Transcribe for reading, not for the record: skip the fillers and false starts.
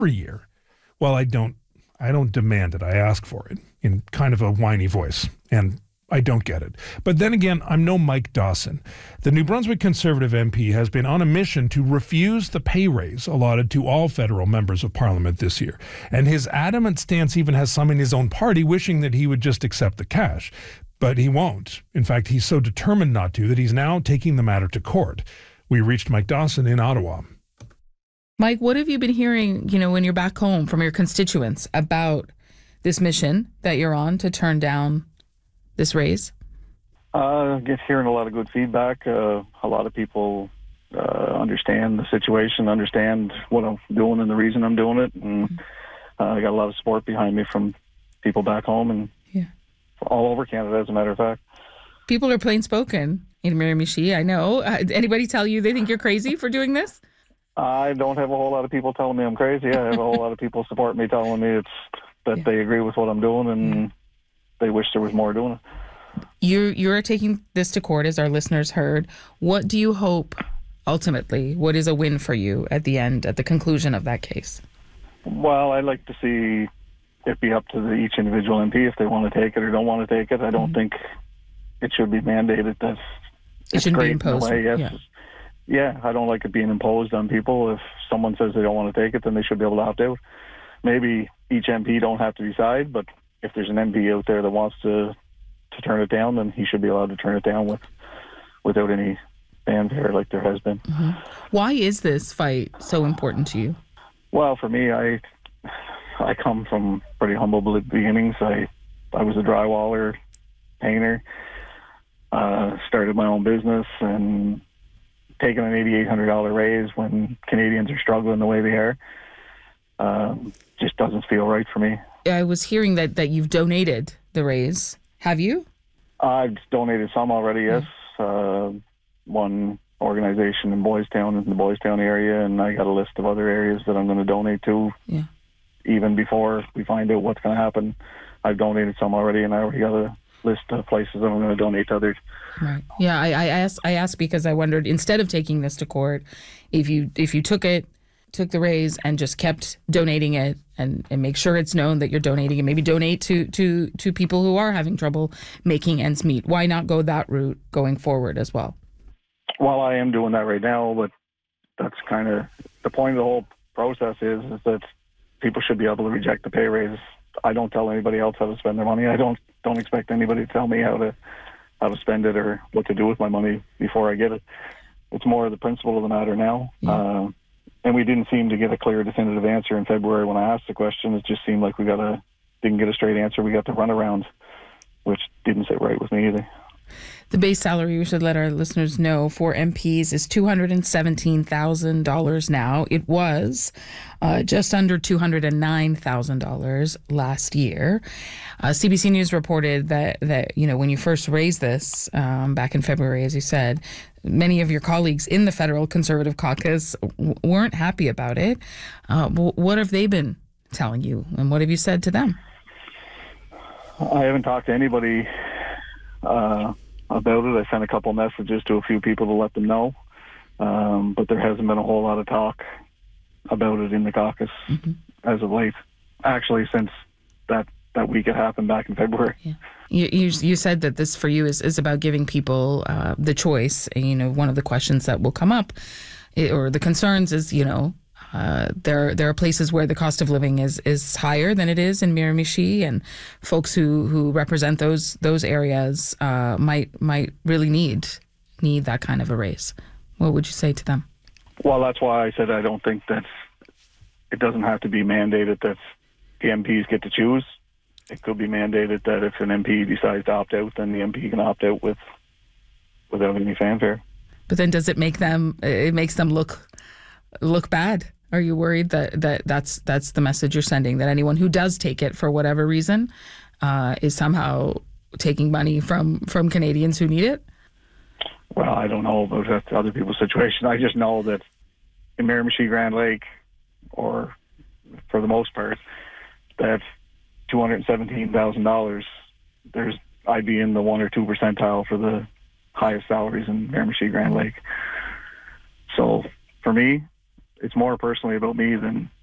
every year. Well, I don't demand it. I ask for it in kind of a whiny voice, and I don't get it. But then again, I'm no Mike Dawson. The New Brunswick Conservative MP has been on a mission to refuse the pay raise allotted to all federal members of Parliament this year. And his adamant stance even has some in his own party wishing that he would just accept the cash. But he won't. In fact, he's so determined not to that he's now taking the matter to court. We reached Mike Dawson in Ottawa. Mike, what have you been hearing, when you're back home from your constituents about this mission that you're on to turn down this raise? Just hearing a lot of good feedback. A lot of people understand the situation, understand what I'm doing and the reason I'm doing it. And I got a lot of support behind me from people back home and all over Canada, as a matter of fact. People are plain spoken in Miramichi, I know. Anybody tell you they think you're crazy for doing this? I don't have a whole lot of people telling me I'm crazy. I have a whole lot of people support me, telling me that they agree with what I'm doing and they wish there was more doing it. You're taking this to court, as our listeners heard. What do you hope, ultimately, what is a win for you at the end, at the conclusion of that case? Well, I'd like to see it be up to each individual MP if they want to take it or don't want to take it. I don't think it should be mandated. It shouldn't be imposed. Yeah, I don't like it being imposed on people. If someone says they don't want to take it, then they should be able to opt out. Maybe each MP don't have to decide, but if there's an MP out there that wants to turn it down, then he should be allowed to turn it down without any fanfare like there has been. Mm-hmm. Why is this fight so important to you? Well, for me, I come from pretty humble beginnings. I was a drywaller, painter, started my own business, and taking an $8,800 raise when Canadians are struggling the way they are just doesn't feel right for me. I was hearing that you've donated the raise. Have you? I've donated some already, yes. One organization in the Boystown area, and I got a list of other areas that I'm going to donate to. Yeah. Even before we find out what's going to happen, I've donated some already, and I already got a list of places that I'm going to donate to others. Right. Yeah, I asked because I wondered, instead of taking this to court, if you took the raise and just kept donating it and make sure it's known that you're donating, and maybe donate to people who are having trouble making ends meet. Why not go that route going forward as well? Well, I am doing that right now, but that's kind of the point of the whole process is that people should be able to reject the pay raise. I don't tell anybody else how to spend their money. I don't expect anybody to tell me how to spend it or what to do with my money before I get it. It's more the principle of the matter now. Yeah. And we didn't seem to get a clear, definitive answer in February when I asked the question. It just seemed like we didn't get a straight answer. We got the runaround, which didn't sit right with me either. The base salary, we should let our listeners know, for MPs is $217,000 now. It was just under $209,000 last year. CBC News reported that when you first raised this back in February, as you said, many of your colleagues in the federal Conservative caucus weren't happy about it. What have they been telling you, and what have you said to them? I haven't talked to anybody about it. I sent a couple messages to a few people to let them know, but there hasn't been a whole lot of talk about it in the caucus as of late. Actually, since that week it happened back in February. Yeah. You said that this for you is about giving people the choice. One of the questions that will come up, or the concerns, is there are places where the cost of living is higher than it is in Miramichi, and folks who represent those areas might really need that kind of a raise. What would you say to them? Well, that's why I said I don't think that it doesn't have to be mandated that the MPs get to choose. It could be mandated that if an MP decides to opt out, then the MP can opt out without any fanfare. But then does it make them? It makes them look bad. Are you worried that's the message you're sending, that anyone who does take it for whatever reason is somehow taking money from Canadians who need it? Well, I don't know about other people's situation. I just know that in Miramichi, Grand Lake, or for the most part, that $217,000, I'd be in the 1 or 2 percentile for the highest salaries in Miramichi, Grand Lake. So for me, it's more personally about me than